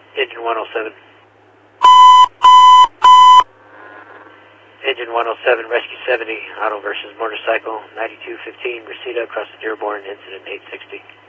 Engine 107. Engine 107, Rescue 70, auto versus motorcycle, 9215, Reseda, across the Dearborn, incident 860.